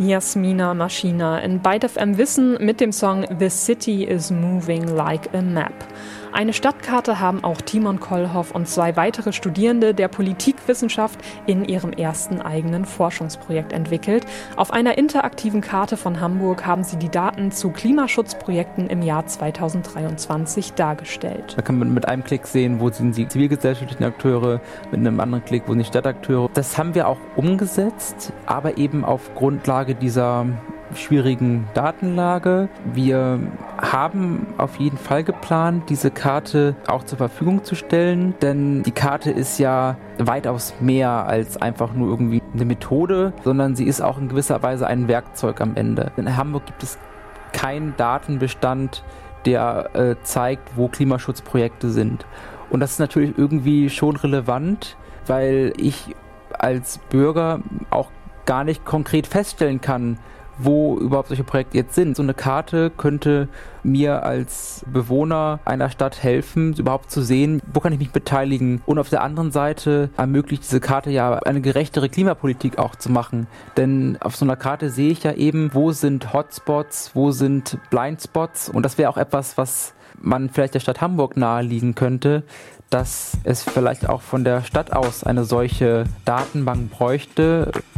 Jasmina Maschina in Byte FM Wissen mit dem Song The City is Moving Like a Map. Eine Stadtkarte haben auch Timon Kollhoff und 2 weitere Studierende der Politikwissenschaft in ihrem ersten eigenen Forschungsprojekt entwickelt. Auf einer interaktiven Karte von Hamburg haben sie die Daten zu Klimaschutzprojekten im Jahr 2023 dargestellt. Da kann man mit einem Klick sehen, wo sind die zivilgesellschaftlichen Akteure, mit einem anderen Klick, wo sind die Stadtakteure. Das haben wir auch umgesetzt, aber eben auf Grundlage dieser schwierigen Datenlage. Wir haben auf jeden Fall geplant, diese Karte auch zur Verfügung zu stellen, denn die Karte ist ja weitaus mehr als einfach nur irgendwie eine Methode, sondern sie ist auch in gewisser Weise ein Werkzeug am Ende. In Hamburg gibt es keinen Datenbestand, der zeigt, wo Klimaschutzprojekte sind. Und das ist natürlich irgendwie schon relevant, weil ich als Bürger auch gar nicht konkret feststellen kann, wo überhaupt solche Projekte jetzt sind. So eine Karte könnte mir als Bewohner einer Stadt helfen, überhaupt zu sehen, wo kann ich mich beteiligen. Und auf der anderen Seite ermöglicht diese Karte ja eine gerechtere Klimapolitik auch zu machen. Denn auf so einer Karte sehe ich ja eben, wo sind Hotspots, wo sind Blindspots. Und das wäre auch etwas, was man vielleicht der Stadt Hamburg naheliegen könnte, dass es vielleicht auch von der Stadt aus eine solche Datenbank bräuchte,